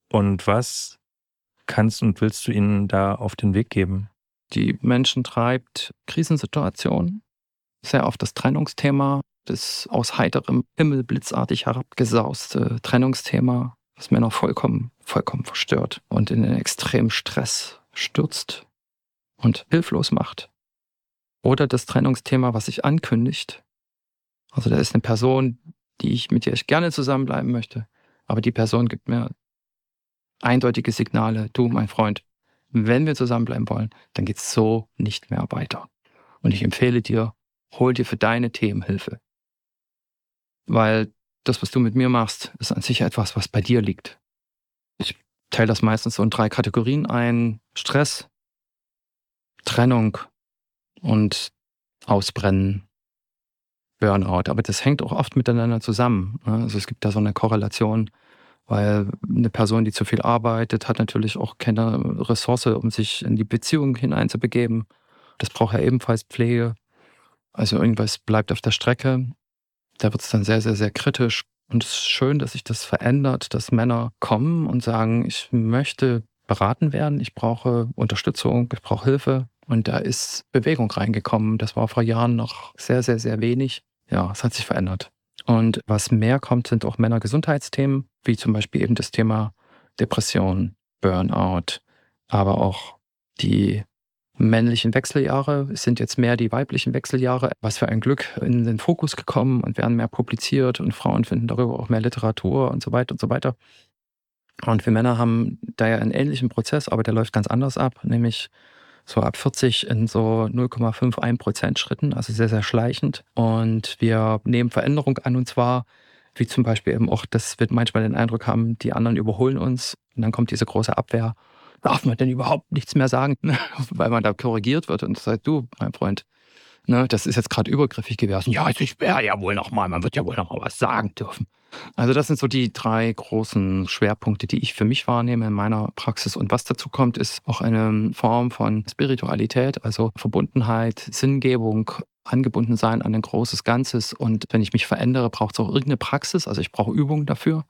Und was kannst und willst du ihnen da auf den Weg geben? Die Menschen treibt Krisensituationen, sehr oft das Trennungsthema, das aus heiterem Himmel blitzartig herabgesauste Trennungsthema, das Männer vollkommen verstört und in den extremen Stress stürzt und hilflos macht. Oder das Trennungsthema, was sich ankündigt. Also da ist eine Person, mit der ich gerne zusammenbleiben möchte, aber die Person gibt mir eindeutige Signale: Du, mein Freund, wenn wir zusammenbleiben wollen, dann geht's so nicht mehr weiter. Und ich empfehle dir, hol dir für deine Themen Hilfe. Weil das, was du mit mir machst, ist an sich etwas, was bei dir liegt. Ich teile das meistens so in 3 Kategorien ein: Stress, Trennung und Ausbrennen, Burnout. Aber das hängt auch oft miteinander zusammen. Also es gibt da so eine Korrelation, weil eine Person, die zu viel arbeitet, hat natürlich auch keine Ressource, um sich in die Beziehung hineinzubegeben. Das braucht ja ebenfalls Pflege. Also irgendwas bleibt auf der Strecke. Da wird es dann sehr, sehr, sehr kritisch. Und es ist schön, dass sich das verändert, dass Männer kommen und sagen: Ich möchte beraten werden, ich brauche Unterstützung, ich brauche Hilfe. Und da ist Bewegung reingekommen. Das war vor Jahren noch sehr, sehr, sehr wenig. Ja, es hat sich verändert. Und was mehr kommt, sind auch Männergesundheitsthemen, wie zum Beispiel eben das Thema Depression, Burnout, aber auch die männlichen Wechseljahre. Es sind jetzt mehr die weiblichen Wechseljahre. Was für ein Glück, in den Fokus gekommen und werden mehr publiziert und Frauen finden darüber auch mehr Literatur und so weiter und so weiter. Und wir Männer haben da ja einen ähnlichen Prozess, aber der läuft ganz anders ab, nämlich so ab 40 in so 0,51% Schritten, also sehr, sehr schleichend. Und wir nehmen Veränderung an, und zwar wie zum Beispiel eben auch, dass wir manchmal den Eindruck haben, die anderen überholen uns und dann kommt diese große Abwehr. Darf man denn überhaupt nichts mehr sagen? Weil man da korrigiert wird und sagt: Du, mein Freund, das ist jetzt gerade übergriffig gewesen. Ja, also ich wäre ja wohl noch mal, man wird ja wohl noch mal was sagen dürfen. Also das sind so die 3 großen Schwerpunkte, die ich für mich wahrnehme in meiner Praxis. Und was dazu kommt, ist auch eine Form von Spiritualität, also Verbundenheit, Sinngebung, angebunden sein an ein großes Ganzes. Und wenn ich mich verändere, braucht es auch irgendeine Praxis. Also ich brauche Übungen dafür.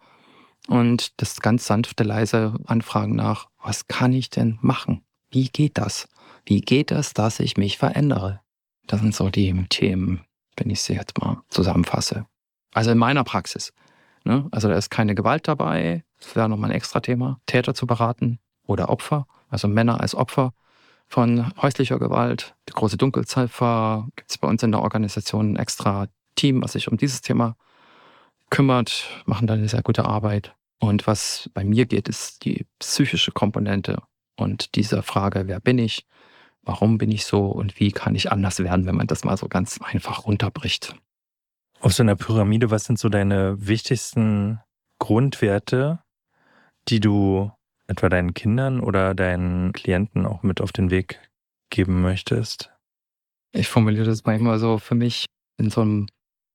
Und das ganz sanfte, leise Anfragen nach: Was kann ich denn machen? Wie geht das? Wie geht es, dass ich mich verändere? Das sind so die Themen, wenn ich sie jetzt mal zusammenfasse. Also in meiner Praxis. Also da ist keine Gewalt dabei. Das wäre nochmal ein extra Thema. Täter zu beraten oder Opfer. Also Männer als Opfer von häuslicher Gewalt. Die große Dunkelziffer. Gibt es bei uns in der Organisation ein extra Team, was sich um dieses Thema kümmert. Machen da eine sehr gute Arbeit. Und was bei mir geht, ist die psychische Komponente und diese Frage: Wer bin ich? Warum bin ich so und wie kann ich anders werden, wenn man das mal so ganz einfach runterbricht? Auf so einer Pyramide, was sind so deine wichtigsten Grundwerte, die du etwa deinen Kindern oder deinen Klienten auch mit auf den Weg geben möchtest? Ich formuliere das manchmal so für mich in so einem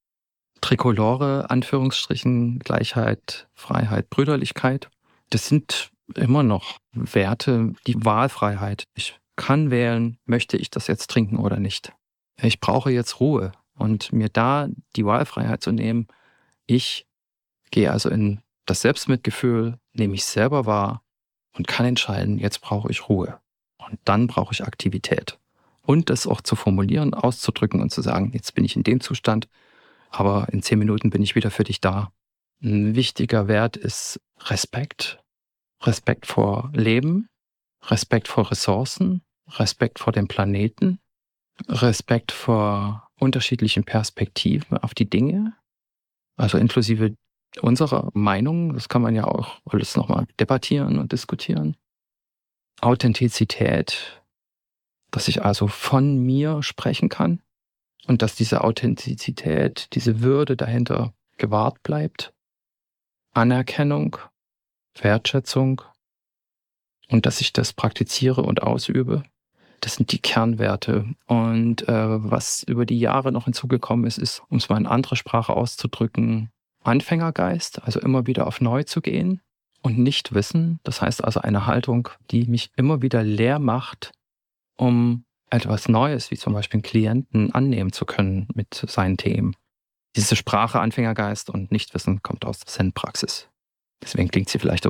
Trikolore, Anführungsstrichen: Gleichheit, Freiheit, Brüderlichkeit. Das sind immer noch Werte, die Wahlfreiheit. Ich kann wählen, möchte ich das jetzt trinken oder nicht. Ich brauche jetzt Ruhe und mir da die Wahlfreiheit zu nehmen. Ich gehe also in das Selbstmitgefühl, nehme mich selber wahr und kann entscheiden: Jetzt brauche ich Ruhe. Und dann brauche ich Aktivität. Und das auch zu formulieren, auszudrücken und zu sagen: Jetzt bin ich in dem Zustand, aber in 10 Minuten bin ich wieder für dich da. Ein wichtiger Wert ist Respekt. Respekt vor Leben, Respekt vor Ressourcen, Respekt vor dem Planeten, Respekt vor unterschiedlichen Perspektiven auf die Dinge, also inklusive unserer Meinung. Das kann man ja auch alles nochmal debattieren und diskutieren. Authentizität, dass ich also von mir sprechen kann und dass diese Authentizität, diese Würde dahinter gewahrt bleibt. Anerkennung, Wertschätzung und dass ich das praktiziere und ausübe. Das sind die Kernwerte. Und was über die Jahre noch hinzugekommen ist, um es mal in anderer Sprache auszudrücken, Anfängergeist, also immer wieder auf neu zu gehen und nicht wissen. Das heißt also eine Haltung, die mich immer wieder leer macht, um etwas Neues, wie zum Beispiel einen Klienten, annehmen zu können mit seinen Themen. Diese Sprache Anfängergeist und Nichtwissen kommt aus Zen-Praxis. Deswegen klingt sie vielleicht